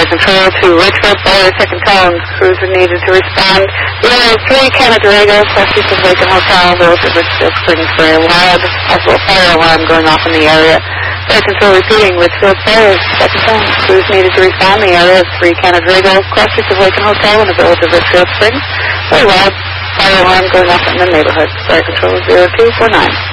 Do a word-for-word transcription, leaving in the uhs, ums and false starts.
Fire Control to Richfield Fire, second tone. Cruiser needed to respond. The area is three Canadarago, southeast of Lake and Hotel, village of Richfield Springs, very loud. Possible fire alarm going off in the area. Fire Control repeating, Richfield Fire, second tone. Cruise needed to respond. The area is three Canadarago, southeast of Lake and Hotel in the village of Richfield Springs, very loud. Fire alarm going off in the neighborhood. Fire Control zero two four nine.